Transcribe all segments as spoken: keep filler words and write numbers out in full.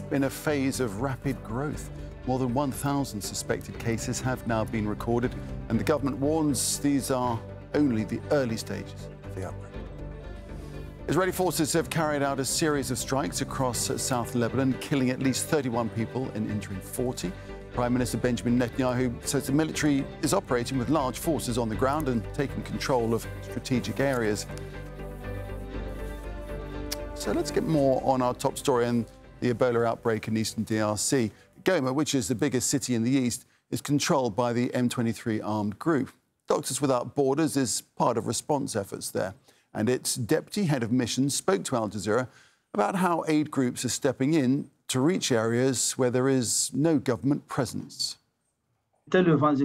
in a phase of rapid growth. More than one thousand suspected cases have now been recorded, and the government warns these are only the early stages of the outbreak. Israeli forces have carried out a series of strikes across South Lebanon, killing at least thirty-one people and injuring forty. Prime Minister Benjamin Netanyahu says the military is operating with large forces on the ground and taking control of strategic areas. So let's get more on our top story and the Ebola outbreak in eastern D R C. Goma, which is the biggest city in the east, is controlled by the M twenty-three armed group. Doctors Without Borders is part of response efforts there, and its deputy head of mission spoke to Al Jazeera about how aid groups are stepping in to reach areas where there is no government presence. We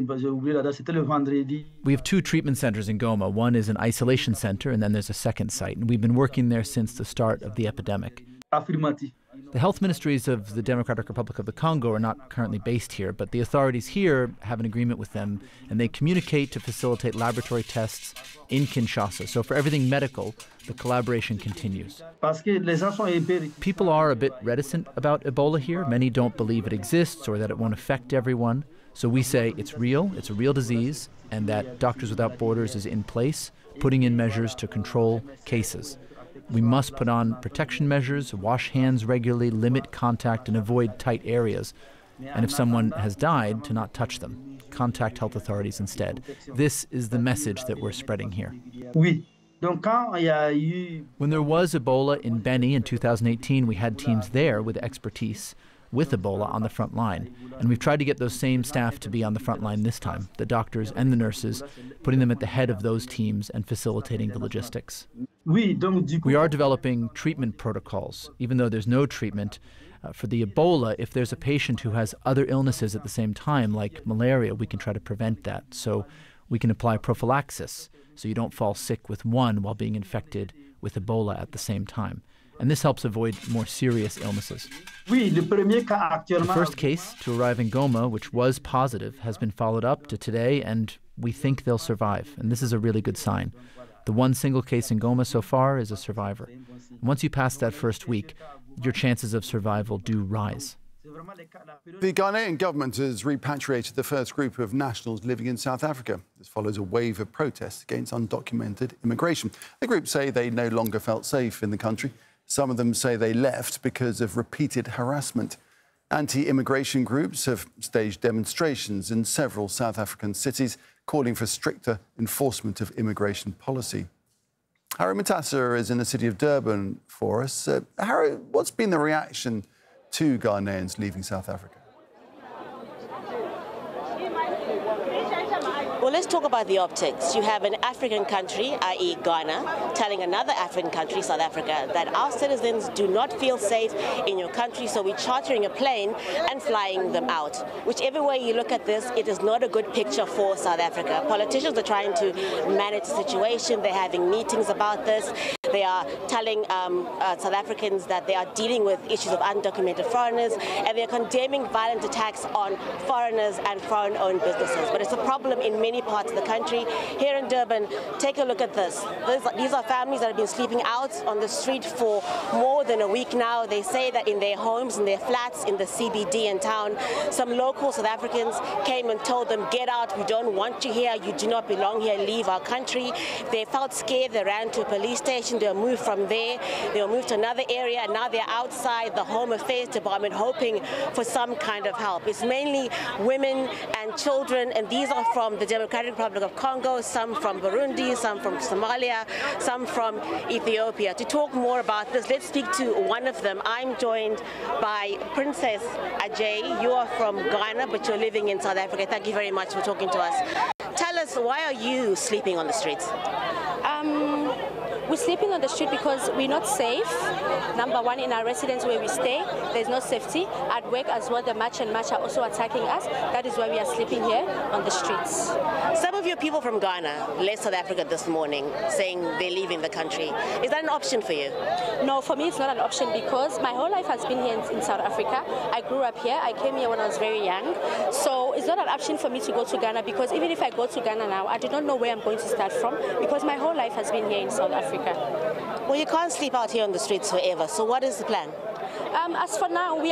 have two treatment centers in Goma. One is an isolation center, and then there's a second site. And we've been working there since the start of the epidemic. The health ministries of the Democratic Republic of the Congo are not currently based here, but the authorities here have an agreement with them, and they communicate to facilitate laboratory tests in Kinshasa. So for everything medical, the collaboration continues. People are a bit reticent about Ebola here. Many don't believe it exists or that it won't affect everyone. So we say it's real, it's a real disease, and that Doctors Without Borders is in place, putting in measures to control cases. We must put on protection measures, wash hands regularly, limit contact, and avoid tight areas. And if someone has died, to not touch them. Contact health authorities instead. This is the message that we're spreading here. When there was Ebola in Beni in two thousand eighteen, we had teams there with expertise with Ebola on the front line. And we've tried to get those same staff to be on the front line this time, the doctors and the nurses, putting them at the head of those teams and facilitating the logistics. We are developing treatment protocols, even though there's no treatment. Uh, for the Ebola, if there's a patient who has other illnesses at the same time, like malaria, we can try to prevent that. So we can apply prophylaxis, so you don't fall sick with one while being infected with Ebola at the same time. And this helps avoid more serious illnesses. The first case to arrive in Goma, which was positive, has been followed up to today, and we think they'll survive. And this is a really good sign. The one single case in Goma so far is a survivor. And once you pass that first week, your chances of survival do rise. The Ghanaian government has repatriated the first group of nationals living in South Africa. This follows a wave of protests against undocumented immigration. The group say they no longer felt safe in the country. Some of them say they left because of repeated harassment. Anti-immigration groups have staged demonstrations in several South African cities, calling for stricter enforcement of immigration policy. Harry Matassa is in the city of Durban for us. Uh, Harry, what's been the reaction to Ghanaians leaving South Africa? Well, let's talk about the optics. You have an African country, that is. Ghana, telling another African country, South Africa, that our citizens do not feel safe in your country, so we're chartering a plane and flying them out. Whichever way you look at this, it is not a good picture for South Africa. Politicians are trying to manage the situation. They're having meetings about this. They are telling um, uh, South Africans that they are dealing with issues of undocumented foreigners, and they're condemning violent attacks on foreigners and foreign-owned businesses. But it's a problem in many parts of the country. Here in Durban, take a look at this. These are families that have been sleeping out on the street for more than a week now. They say that in their homes, in their flats, in the C B D in town, some local South Africans came and told them, get out, we don't want you here, you do not belong here, leave our country. They felt scared, they ran to a police station, they were moved from there, they were moved to another area, and now they're outside the Home Affairs Department hoping for some kind of help. It's mainly women and children, and these are from the Democratic Republic of Congo, some from Burundi, some from Somalia, some from Ethiopia. To talk more about this, let's speak to one of them. I'm joined by Princess Ajay. You are from Ghana, but you're living in South Africa. Thank you very much for talking to us. Tell us, why are you sleeping on the streets? Um, we're sleeping on the street because we're not safe. Number one, in our residence where we stay, there's no safety. At work as well, the match and match are also attacking us. That is why we are sleeping here on the streets. Some of your people from Ghana left South Africa this morning, saying they're leaving the country. Is that an option for you? No, for me it's not an option because my whole life has been here in, in South Africa. I grew up here. I came here when I was very young. So it's not an option for me to go to Ghana because even if I go to Ghana now, I do not know where I'm going to start from because my whole life has been here in South Africa. Well, you can't sleep out here on the streets forever. So what is the plan? Um, as for now, we